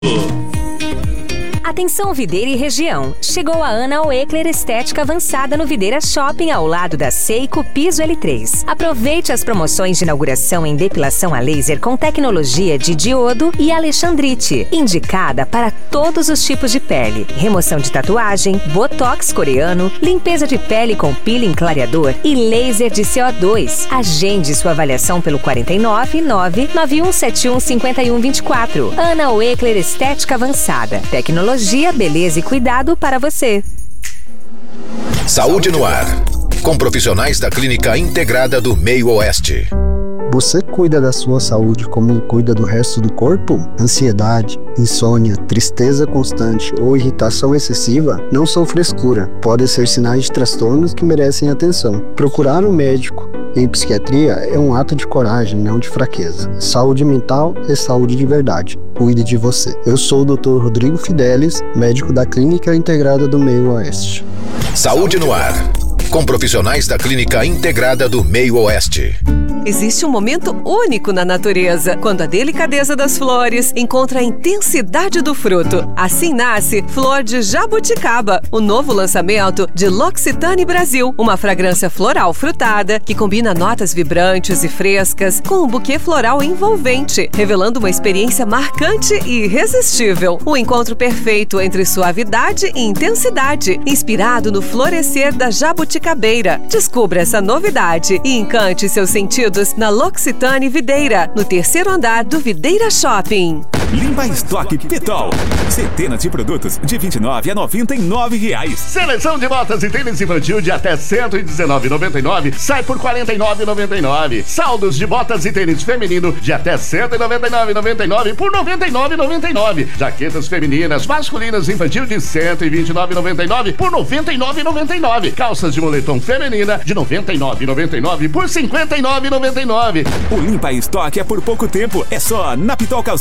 Atenção Videira e região, chegou a Ana Oekler Estética Avançada no Videira Shopping ao lado da Seiko Piso L3. Aproveite as promoções de inauguração em depilação a laser com tecnologia de diodo e alexandrite, indicada para todos os tipos de pele, remoção de tatuagem, botox coreano, limpeza de pele com peeling clareador e laser de CO2. Agende sua avaliação pelo 499-9171-5124. Ana Oekler Estética Avançada, tecnologia, beleza e cuidado para você. Saúde no ar, com profissionais da Clínica Integrada do Meio Oeste. Você cuida da sua saúde como cuida do resto do corpo? Ansiedade, insônia, tristeza constante ou irritação excessiva não são frescura, podem ser sinais de transtornos que merecem atenção. Procurar um médico em psiquiatria é um ato de coragem, não de fraqueza. Saúde mental é saúde de verdade. Cuide de você. Eu sou o Dr. Rodrigo Fidelis, médico da Clínica Integrada do Meio Oeste. Saúde no ar, com profissionais da Clínica Integrada do Meio Oeste. Existe um momento único na natureza, quando a delicadeza das flores encontra a intensidade do fruto. Assim nasce Flor de Jabuticaba, o novo lançamento de L'Occitane Brasil, uma fragrância floral frutada que combina notas vibrantes e frescas com um buquê floral envolvente, revelando uma experiência marcante e irresistível. O encontro perfeito entre suavidade e intensidade, inspirado no florescer da jabuticabeira. Descubra essa novidade e encante seus sentidos na L'Occitane Videira, no 3º andar do Videira Shopping. Limpa Estoque Pitol. Centenas de produtos de R$ 29 a R$ 99. Seleção de botas e tênis infantil de até R$ 119,99 sai por R$ 49,99. Saldos de botas e tênis feminino de até R$ 199,99 por R$ 99,99. Jaquetas femininas, masculinas infantil de R$ 129,99 por R$ 99,99. Calças de moletom feminina de R$ 99,99 por R$ 59,99. O Limpa Estoque é por pouco tempo. É só na Pitol Calçados.